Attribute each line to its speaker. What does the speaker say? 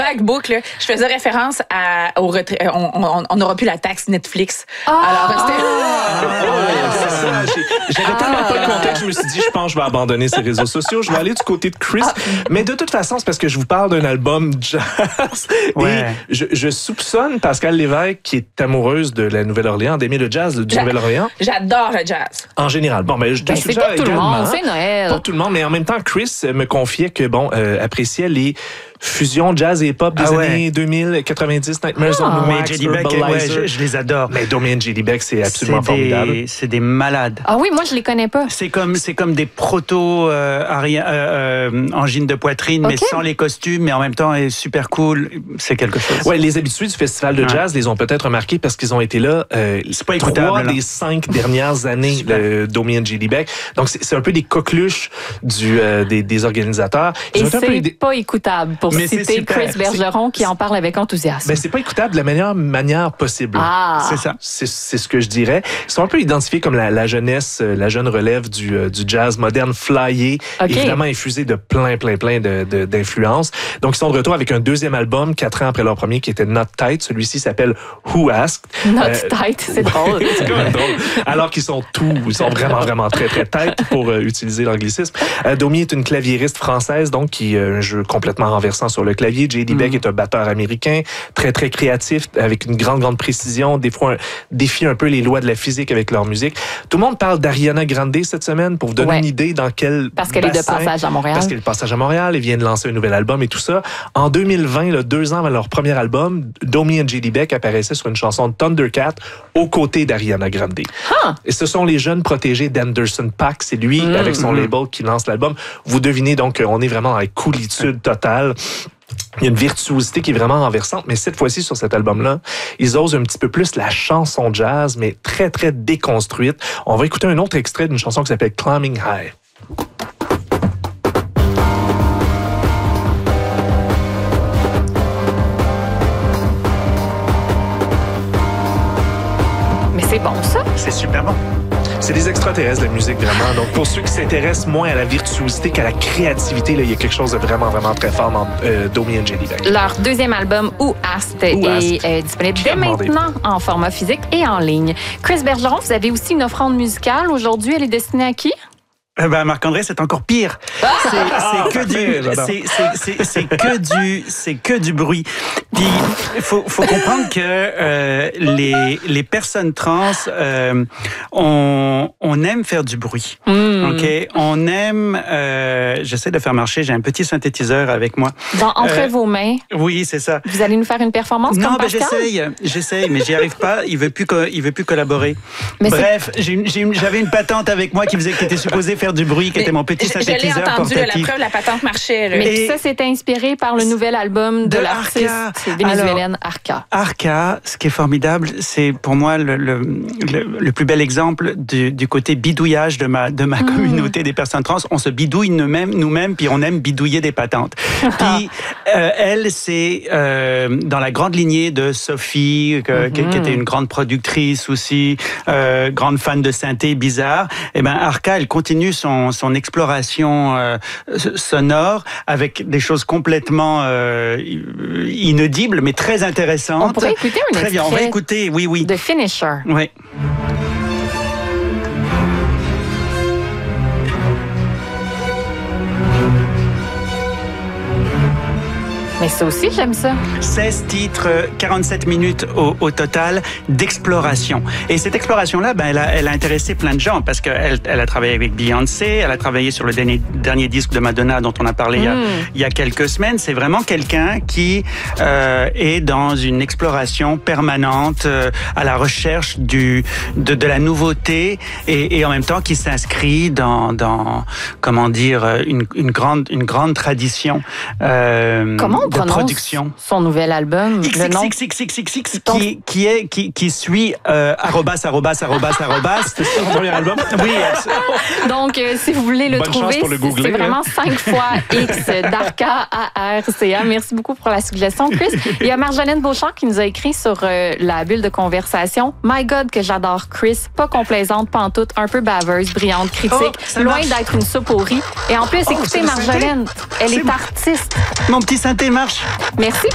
Speaker 1: Black Book, là, je faisais référence au retrait. On n'aura plus la taxe Netflix. Alors,
Speaker 2: C'est ça. J'avais tellement pas de contexte, je me suis dit, je pense que je vais abandonner ces réseaux sociaux. Je vais aller du côté de Chris. Mais de toute façon, c'est parce que je vous parle d'un album jazz.
Speaker 3: Ouais.
Speaker 2: Et je soupçonne Pascal Lévesque, qui est amoureuse de la Nouvelle-Orléans, d'aimer le jazz du Nouvelle-Orléans.
Speaker 1: J'adore le jazz.
Speaker 2: En général. Bon, mais je te
Speaker 4: C'est
Speaker 2: suggère
Speaker 4: pas tout le
Speaker 2: également,
Speaker 4: monde, c'est Noël.
Speaker 2: Pas tout le monde, mais en même temps, Chris me confiait que, appréciait les fusions jazz et hip-hop des années 2000, 90, Nightmares on the
Speaker 3: Mais
Speaker 2: Wax,
Speaker 3: Jelly Beck, je les adore.
Speaker 2: Mais Domi et Jelly Beck, c'est absolument formidable.
Speaker 3: C'est des malades.
Speaker 4: Ah oui, moi, je les connais pas.
Speaker 3: C'est comme des proto angines de poitrine, mais sans les costumes, mais en même temps super cool. C'est quelque chose.
Speaker 2: Ouais, les habitués du festival de jazz les ont peut-être remarqués parce qu'ils ont été là
Speaker 3: c'est pas écoutable,
Speaker 2: 3
Speaker 3: là.
Speaker 2: des 5 dernières années, Domi et Jelly Beck. Donc c'est un peu des coqueluches des organisateurs.
Speaker 4: Et
Speaker 2: Ils ont été un peu
Speaker 4: c'est pas écoutable, pour
Speaker 3: Mais c'est
Speaker 4: citer
Speaker 3: super.
Speaker 4: Chris Bergeron qui en parle avec enthousiasme.
Speaker 2: Ben, c'est pas écoutable de la meilleure manière possible.
Speaker 3: C'est ça.
Speaker 2: C'est ce que je dirais. Ils sont un peu identifiés comme la jeunesse, la jeune relève du jazz moderne flyé, évidemment infusé de plein d'influences. Donc, ils sont de retour avec un deuxième album, 4 ans après leur premier, qui était Not Tight. Celui-ci s'appelle Who Asked.
Speaker 4: Not Tight, c'est drôle.
Speaker 2: C'est quand même drôle. Alors qu'ils sont vraiment très tight pour utiliser l'anglicisme. Domi est une claviériste française, donc qui a un jeu complètement renversant sur le clavier. J.D. Beck est un batteur américain, très créatif, avec une grande précision, des fois défie un peu les lois de la physique avec leur musique. Tout le monde parle d'Ariana Grande cette semaine pour vous donner une idée dans quel
Speaker 4: Parce qu'elle est de passage à Montréal.
Speaker 2: Parce qu'elle est de passage à Montréal, elle vient de lancer un nouvel album et tout ça. En 2020, 2 ans avant leur premier album, Domi et J.D. Beck apparaissaient sur une chanson de Thundercat aux côtés d'Ariana Grande. Et ce sont les jeunes protégés d'Anderson .Paak. C'est lui, avec son label, qui lance l'album. Vous devinez donc qu'on est vraiment dans la coolitude totale. Il y a une virtuosité qui est vraiment renversante, mais cette fois-ci, sur cet album-là, ils osent un petit peu plus la chanson jazz, mais très déconstruite. On va écouter un autre extrait d'une chanson qui s'appelle Climbing High.
Speaker 4: Mais c'est bon, ça?
Speaker 3: C'est super bon.
Speaker 2: C'est des extraterrestres, la musique, vraiment. Donc, pour ceux qui s'intéressent moins à la virtuosité qu'à la créativité, là, il y a quelque chose de vraiment très fort dans Domi et Jelly Beck.
Speaker 4: Leur deuxième album, Who Asked, est disponible dès maintenant en format physique et en ligne. Chris Bergeron, vous avez aussi une offrande musicale. Aujourd'hui, elle est destinée à qui?
Speaker 3: Marc-André, c'est encore pire. C'est que du bruit. Puis faut comprendre que les personnes trans, on aime faire du bruit. Ok, on aime. J'essaie de faire marcher. J'ai un petit synthétiseur avec moi.
Speaker 4: Entre vos mains.
Speaker 3: Oui, c'est ça.
Speaker 4: Vous allez nous faire une performance comme Pascal?
Speaker 3: j'essaye, mais j'y arrive pas. Il veut plus collaborer.
Speaker 4: Mais
Speaker 3: bref, j'avais une patente avec moi qui était supposée faire du bruit, qui était mon petit synthétiseur portatif.
Speaker 1: Je l'ai entendu, la preuve, la patente marchait. Là.
Speaker 4: Mais ça, c'est inspiré par le nouvel album de l'artiste vénézuélienne Arca.
Speaker 3: Arca, ce qui est formidable, c'est pour moi le plus bel exemple du côté bidouillage de ma communauté des personnes trans. On se bidouille nous-mêmes, puis on aime bidouiller des patentes. Puis elle, c'est dans la grande lignée de Sophie, qui était une grande productrice aussi, grande fan de synthé bizarre. Et ben Arca, elle continue son exploration sonore avec des choses complètement inaudibles, mais très intéressantes.
Speaker 4: On pourrait écouter un extrait.
Speaker 3: Très bien, on va écouter, oui.
Speaker 4: The Finisher.
Speaker 3: Oui.
Speaker 4: Mais ça aussi, j'aime ça.
Speaker 3: 16 titres, 47 minutes au total d'exploration. Et cette exploration-là, elle a intéressé plein de gens parce qu'elle a travaillé avec Beyoncé, elle a travaillé sur le dernier disque de Madonna dont on a parlé il y a quelques semaines. C'est vraiment quelqu'un qui est dans une exploration permanente à la recherche de la nouveauté et en même temps qui s'inscrit dans comment dire une grande tradition.
Speaker 4: Comment on prononce
Speaker 3: production.
Speaker 4: Son nouvel album?
Speaker 3: XXXXXX qui suit arrobas.
Speaker 2: C'est son premier album?
Speaker 3: Oui.
Speaker 4: Donc, si vous voulez le
Speaker 2: Bonne
Speaker 4: trouver,
Speaker 2: chance pour le googler,
Speaker 4: c'est vraiment 5 fois X d'Arca ARCA. Merci beaucoup pour la suggestion, Chris. Il y a Marjolaine Beauchamp qui nous a écrit sur la bulle de conversation. My God, que j'adore Chris. Pas complaisante, pantoute, un peu baveuse, brillante, critique, loin d'être une soupe au riz. Et en plus, écoutez Marjolaine, elle est artiste.
Speaker 3: Mon petit synthé marche.
Speaker 4: Merci.